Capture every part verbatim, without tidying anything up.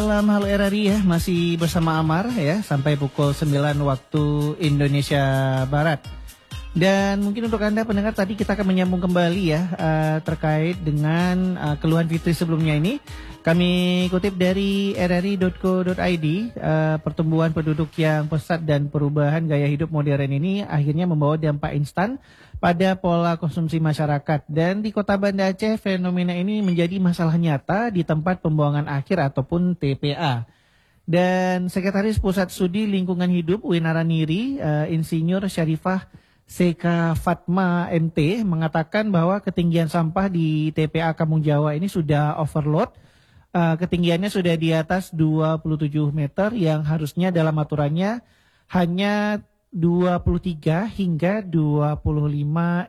Malam, halo R R I ya, masih bersama Amar ya, sampai pukul sembilan waktu Indonesia Barat. Dan mungkin untuk Anda pendengar, tadi kita akan menyambung kembali ya uh, terkait dengan uh, keluhan Fitri sebelumnya ini. Kami kutip dari r r i dot co dot i d, uh, pertumbuhan penduduk yang pesat dan perubahan gaya hidup modern ini akhirnya membawa dampak instan pada pola konsumsi masyarakat. Dan di Kota Banda Aceh, fenomena ini menjadi masalah nyata di tempat pembuangan akhir ataupun T P A. Dan Sekretaris Pusat Studi Lingkungan Hidup U I N Araniri, uh, Insinyur Syarifah Seka Fatma M T mengatakan bahwa ketinggian sampah di T P A Kampung Jawa ini sudah overload. Uh, ketinggiannya sudah di atas dua puluh tujuh meter yang harusnya dalam aturannya hanya dua puluh tiga hingga dua puluh lima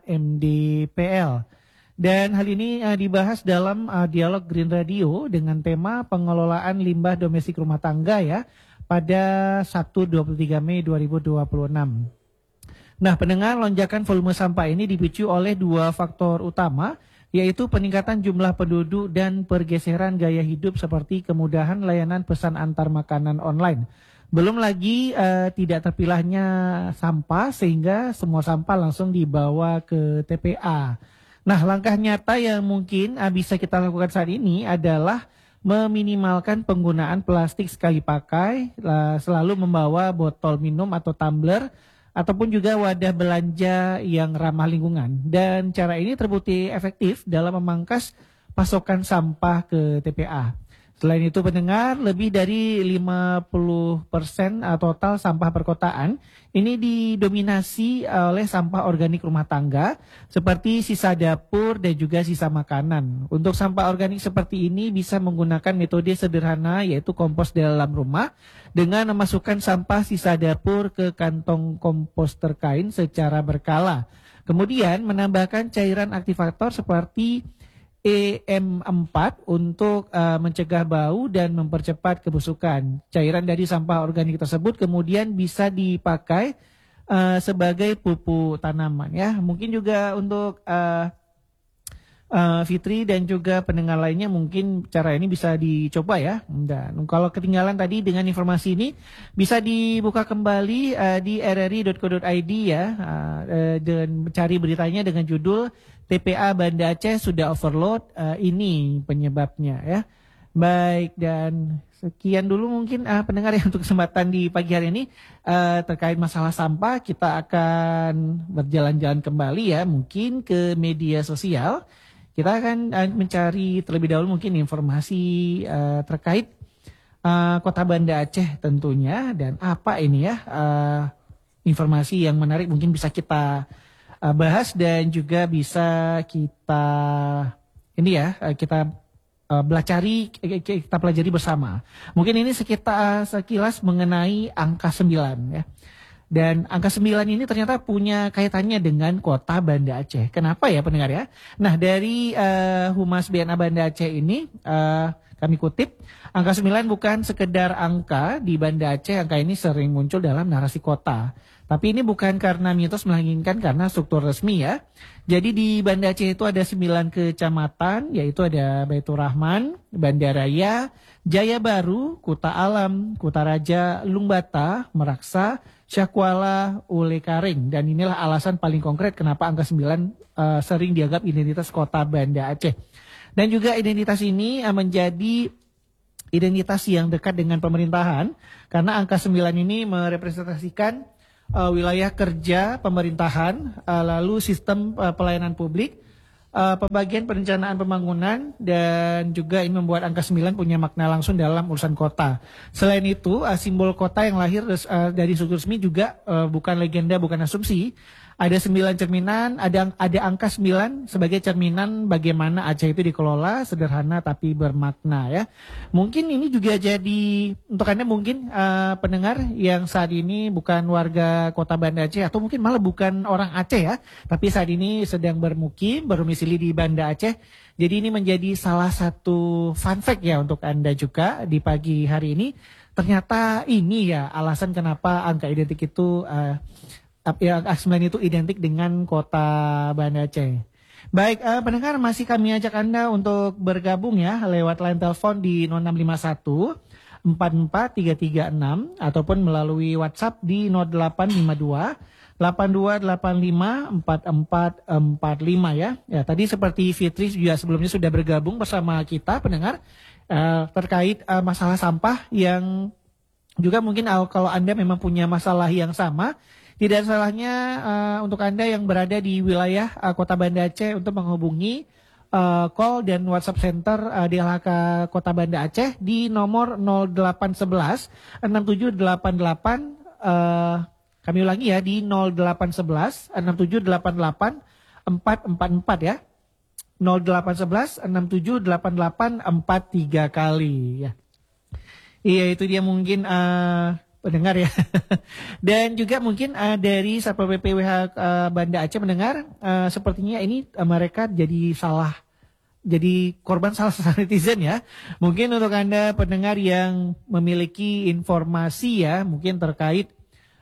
mdpl. Dan hal ini uh, dibahas dalam uh, dialog Green Radio dengan tema pengelolaan limbah domestik rumah tangga ya pada Sabtu dua puluh tiga Mei dua ribu dua puluh enam. Nah, pendengar, lonjakan volume sampah ini dipicu oleh dua faktor utama, yaitu peningkatan jumlah penduduk dan pergeseran gaya hidup seperti kemudahan layanan pesan antar makanan online. Belum lagi uh, tidak terpilahnya sampah sehingga semua sampah langsung dibawa ke T P A. Nah, langkah nyata yang mungkin uh, bisa kita lakukan saat ini adalah meminimalkan penggunaan plastik sekali pakai, uh, selalu membawa botol minum atau tumbler, ataupun juga wadah belanja yang ramah lingkungan. Dan cara ini terbukti efektif dalam memangkas pasokan sampah ke T P A. Selain itu pendengar, lebih dari lima puluh persen total sampah perkotaan ini didominasi oleh sampah organik rumah tangga seperti sisa dapur dan juga sisa makanan. Untuk sampah organik seperti ini bisa menggunakan metode sederhana yaitu kompos di dalam rumah dengan memasukkan sampah sisa dapur ke kantong kompos terkain secara berkala. Kemudian menambahkan cairan aktivator seperti E M empat untuk uh, mencegah bau dan mempercepat kebusukan. Cairan dari sampah organik tersebut kemudian bisa dipakai uh, sebagai pupuk tanaman ya. Mungkin juga untuk uh, uh, Fitri dan juga pendengar lainnya mungkin cara ini bisa dicoba ya. Dan kalau ketinggalan tadi dengan informasi ini bisa dibuka kembali uh, di r r i dot co dot i d ya, uh, uh, dan cari beritanya dengan judul T P A Banda Aceh sudah overload, uh, ini penyebabnya ya. Baik, dan sekian dulu mungkin uh, pendengar yang untuk kesempatan di pagi hari ini uh, terkait masalah sampah. Kita akan berjalan-jalan kembali ya, mungkin ke media sosial. Kita akan uh, mencari terlebih dahulu mungkin informasi uh, terkait uh, Kota Banda Aceh tentunya, dan apa ini ya uh, informasi yang menarik mungkin bisa kita bahas dan juga bisa kita ini ya kita uh, belajari kita pelajari bersama. Mungkin ini sekitar sekilas mengenai angka sembilan ya. Dan angka sembilan ini ternyata punya kaitannya dengan Kota Banda Aceh. Kenapa ya pendengar ya? Nah, dari uh, Humas B N A Banda Aceh ini uh, kami kutip, angka sembilan bukan sekedar angka di Banda Aceh. Angka ini sering muncul dalam narasi kota. Tapi ini bukan karena mitos, melainkan karena struktur resmi ya. Jadi di Banda Aceh itu ada sembilan kecamatan, yaitu ada Baitur Rahman, Banda Raya, Jaya Baru, Kuta Alam, Kuta Raja, Lungbata, Meraksa, Syakwala, Ule Karing. Dan inilah alasan paling konkret kenapa angka sembilan uh, sering dianggap identitas Kota Banda Aceh. Dan juga identitas ini uh, menjadi identitas yang dekat dengan pemerintahan, karena angka sembilan ini merepresentasikan Uh, wilayah kerja pemerintahan, uh, lalu sistem uh, pelayanan publik, uh, pembagian perencanaan pembangunan, dan juga ini membuat angka sembilan punya makna langsung dalam urusan kota. Selain itu, uh, simbol kota yang lahir uh, dari struktur resmi juga uh, bukan legenda, bukan asumsi. Ada sembilan cerminan, ada ada angka sembilan sebagai cerminan bagaimana Aceh itu dikelola, sederhana tapi bermakna ya. Mungkin ini juga jadi untuk Anda mungkin uh, pendengar yang saat ini bukan warga Kota Banda Aceh atau mungkin malah bukan orang Aceh ya, tapi saat ini sedang bermukim, berdomisili di Banda Aceh. Jadi ini menjadi salah satu fun fact ya untuk Anda juga di pagi hari ini. Ternyata ini ya alasan kenapa angka identik itu uh, ya, angka sembilan itu identik dengan Kota Banda Aceh. Baik, uh, pendengar, masih kami ajak Anda untuk bergabung ya lewat line telepon di nol enam lima satu empat empat tiga tiga enam ataupun melalui WhatsApp di nol delapan lima dua delapan dua delapan lima empat empat empat lima ya. Ya, tadi seperti Fitri juga sebelumnya sudah bergabung bersama kita pendengar uh, terkait uh, masalah sampah yang juga mungkin uh, kalau Anda memang punya masalah yang sama, tidak salahnya uh, untuk Anda yang berada di wilayah uh, Kota Banda Aceh untuk menghubungi uh, call dan WhatsApp center uh, D L H K Kota Banda Aceh di nomor nol delapan satu satu enam tujuh delapan delapan uh, kami ulangi ya di nol delapan satu satu enam tujuh delapan delapan empat empat empat ya. nol delapan satu satu enam tujuh delapan delapan empat tiga kali ya. Iya, itu dia mungkin uh, pendengar ya. Dan juga mungkin uh, dari Satpol P P W H uh, Banda Aceh mendengar uh, sepertinya ini uh, mereka jadi salah, jadi korban salah satu netizen ya. Mungkin untuk Anda pendengar yang memiliki informasi ya, mungkin terkait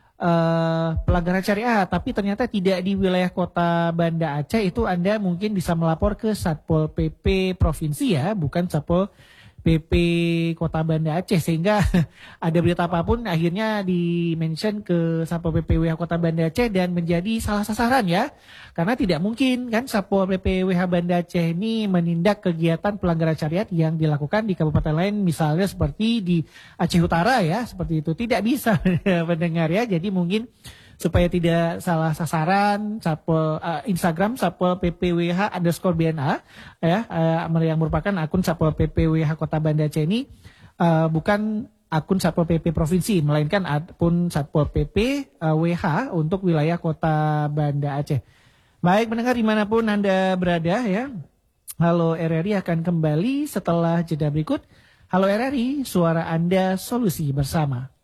uh, pelanggaran syariah, tapi ternyata tidak di wilayah Kota Banda Aceh, itu Anda mungkin bisa melapor ke Satpol P P Provinsi ya, bukan Satpol P P Kota Banda Aceh, sehingga ada berita apapun akhirnya di-mention ke Satpol P P W H Kota Banda Aceh dan menjadi salah sasaran ya. Karena tidak mungkin kan Satpol P P W H Banda Aceh ini menindak kegiatan pelanggaran syariat yang dilakukan di kabupaten lain, misalnya seperti di Aceh Utara ya, seperti itu. Tidak bisa mendengar ya. Jadi mungkin supaya tidak salah sasaran, Satpol uh, Instagram Satpol P P W H underscore B N A ya, uh, yang merupakan akun Satpol P P W H Kota Banda Aceh ini uh, bukan akun Satpol P P Provinsi, melainkan akun Satpol P P uh, W H untuk wilayah Kota Banda Aceh. Baik mendengar dimanapun Anda berada ya, Halo R R I akan kembali setelah jeda berikut. Halo R R I, suara Anda, solusi bersama.